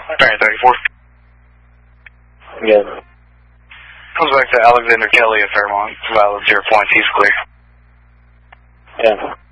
Barry 34. Yeah. Comes back to Alexander Kelly at Fairmont. Valid 0 points. He's clear. Yeah.